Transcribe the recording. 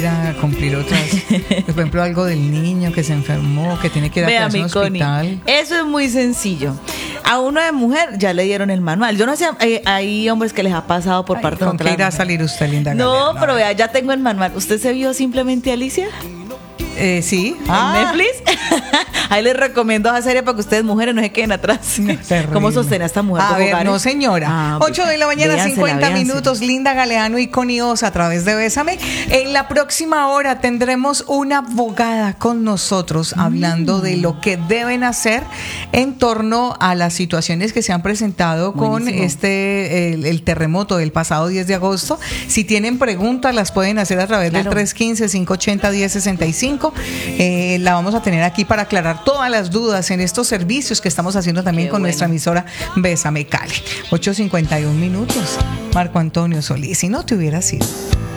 a cumplir otras, por ejemplo, algo del niño que se enfermó, que tiene que ir a quedarse en un hospital. Eso es muy sencillo. A uno de mujer ya le dieron el manual. Yo no sé, hay hombres que les ha pasado por parte de ¿Con qué irá a salir usted, Linda No, Galeano? pero vea, ya tengo el manual. ¿Usted se vio Simplemente Alicia? Sí. ¿En Netflix? Ahí les recomiendo esa serie para que ustedes mujeres no se queden atrás. ¿Cómo sostiene a esta mujer? A ver, no señora. 8 de la mañana, véansela, 50 véansela. minutos. Linda Galeano y Connie Osa a través de Bésame. En la próxima hora tendremos una abogada con nosotros hablando de lo que deben hacer en torno a las situaciones que se han presentado con el terremoto del pasado 10 de agosto. Si tienen preguntas, las pueden hacer a través del 315-580-1065. La vamos a tener aquí para aclarar todas las dudas en estos servicios que estamos haciendo también con nuestra emisora Bésame Cali. 8:51 minutos. Marco Antonio Solís, si no te hubiera sido.